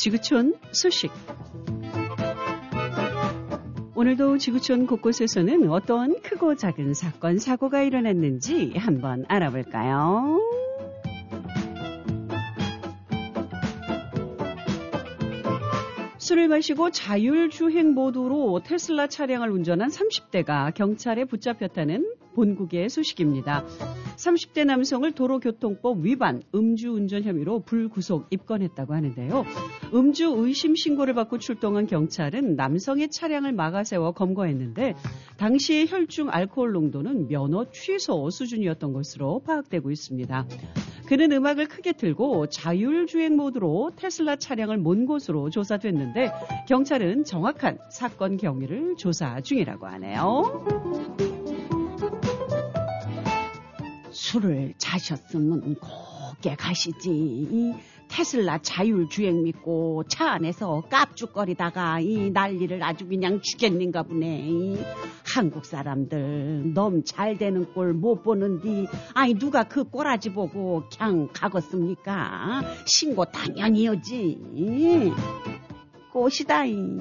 지구촌 소식. 오늘도 지구촌 곳곳에서는 어떤 크고 작은 사건, 사고가 일어났는지 한번 알아볼까요? 술을 마시고 자율주행 모드로 테슬라 차량을 운전한 30대가 경찰에 붙잡혔다는 본국의 소식입니다. 30대 남성을 도로교통법 위반, 음주운전 혐의로 불구속 입건했다고 하는데요. 음주 의심 신고를 받고 출동한 경찰은 남성의 차량을 막아세워 검거했는데 당시 혈중 알코올 농도는 면허 취소 수준이었던 것으로 파악되고 있습니다. 그는 음악을 크게 틀고 자율주행 모드로 테슬라 차량을 몬 곳으로 조사됐는데 경찰은 정확한 사건 경위를 조사 중이라고 하네요. 술을 자셨으면 곱게 가시지. 테슬라 자율주행 믿고 차 안에서 깝죽거리다가 이 난리를 아주 그냥 죽겠는가 보네. 한국 사람들 너무 잘 되는 꼴 못 보는디 아니 누가 그 꼬라지 보고 그냥 가겠습니까? 신고 당연히 하지. 꽃이다이.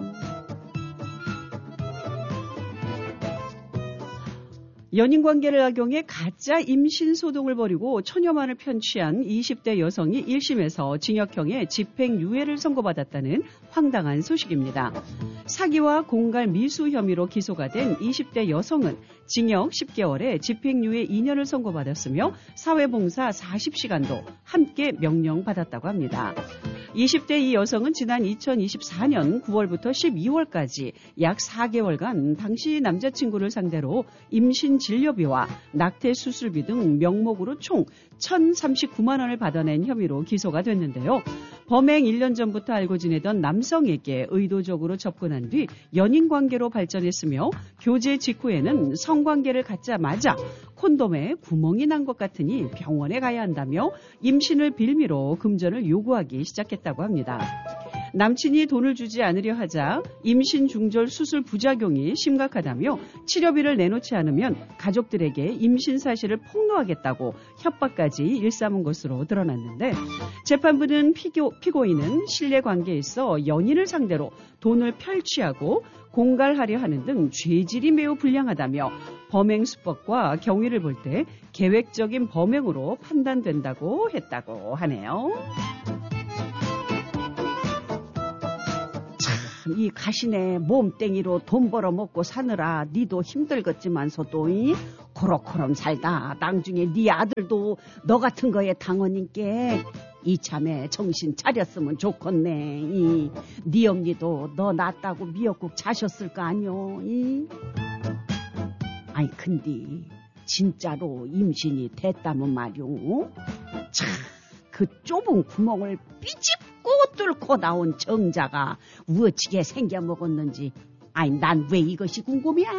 연인관계를 악용해 가짜 임신소동을 벌이고 처녀만을 편취한 20대 여성이 1심에서 징역형의 집행유예를 선고받았다는 황당한 소식입니다. 사기와 공갈 미수 혐의로 기소가 된 20대 여성은 징역 10개월에 집행유예 2년을 선고받았으며 사회봉사 40시간도 함께 명령받았다고 합니다. 20대 이 여성은 지난 2024년 9월부터 12월까지 약 4개월간 당시 남자친구를 상대로 임신 진료비와 낙태 수술비 등 명목으로 총 1,039만 원을 받아낸 혐의로 기소가 됐는데요. 범행 1년 전부터 알고 지내던 남성에게 의도적으로 접근한 뒤 연인관계로 발전했으며 교제 직후에는 성관계를 갖자마자 콘돔에 구멍이 난 것 같으니 병원에 가야 한다며 임신을 빌미로 금전을 요구하기 시작했다고 합니다. 남친이 돈을 주지 않으려 하자 임신 중절 수술 부작용이 심각하다며 치료비를 내놓지 않으면 가족들에게 임신 사실을 폭로하겠다고 협박까지 일삼은 것으로 드러났는데 재판부는 피고인은 신뢰관계에 있어 연인을 상대로 돈을 편취하고 공갈하려 하는 등 죄질이 매우 불량하다며 범행 수법과 경위를 볼 때 계획적인 범행으로 판단된다고 했다고 하네요. 이 가시네 몸땡이로 돈 벌어먹고 사느라 니도 힘들겠지만서도 코로코럼 살다 나중에 니 아들도 너 같은 거에 당원인께 이참에 정신 차렸으면 좋겠네. 니 엄니도 너 낳았다고 미역국 자셨을 거 아니오. 아이 근데 진짜로 임신이 됐다면 말이오. 참 그 좁은 구멍을 삐집고 뚫고 나온 정자가 우어치게 생겨 먹었는지 아니 난 왜 이것이 궁금이야.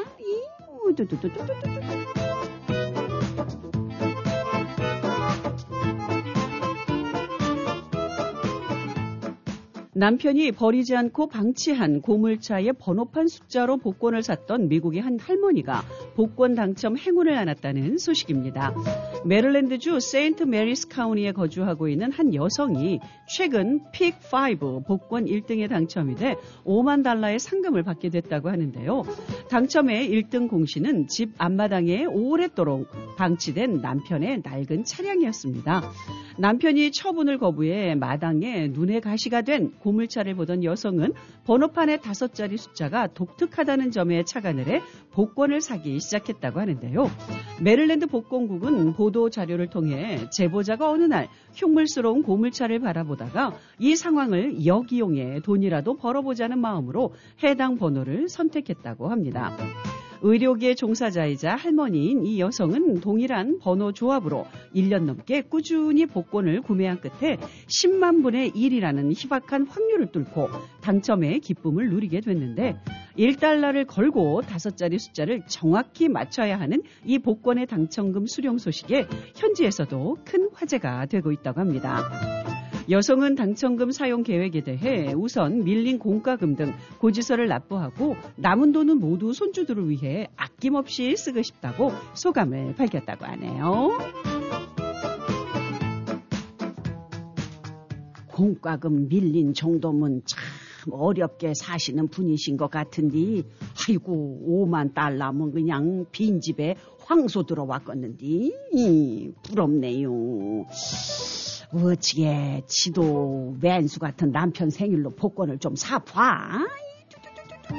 남편이 버리지 않고 방치한 고물차의 번호판 숫자로 복권을 샀던 미국의 한 할머니가 복권 당첨 행운을 안았다는 소식입니다. 메릴랜드주 세인트 메리스 카운티에 거주하고 있는 한 여성이 최근 픽5 복권 1등에 당첨이 돼 $50,000의 상금을 받게 됐다고 하는데요. 당첨의 1등 공시는 집 앞마당에 오랫도록 방치된 남편의 낡은 차량이었습니다. 남편이 처분을 거부해 마당에 눈의 가시가 된 고물차를 보던 여성은 번호판의 5자리 숫자가 독특하다는 점에 착안을 해 복권을 사기 시작했다고 하는데요. 메릴랜드 복권국은 보도 자료를 통해 제보자가 어느 날 흉물스러운 고물차를 바라보다가 이 상황을 역이용해 돈이라도 벌어보자는 마음으로 해당 번호를 선택했다고 합니다. 의료계 종사자이자 할머니인 이 여성은 동일한 번호 조합으로 1년 넘게 꾸준히 복권을 구매한 끝에 10만 분의 1이라는 희박한 확률을 뚫고 당첨의 기쁨을 누리게 됐는데 $1를 걸고 5자리 숫자를 정확히 맞춰야 하는 이 복권의 당첨금 수령 소식에 현지에서도 큰 화제가 되고 있다고 합니다. 여성은 당첨금 사용 계획에 대해 우선 밀린 공과금 등 고지서를 납부하고 남은 돈은 모두 손주들을 위해 아낌없이 쓰고 싶다고 소감을 밝혔다고 하네요. 공과금 밀린 정도면 참 어렵게 사시는 분이신 것 같은데 아이고 5만 달러면 그냥 빈집에 황소 들어왔겠는데 부럽네요. 어찌게 지도 왼수 같은 남편 생일로 복권을 좀 사봐.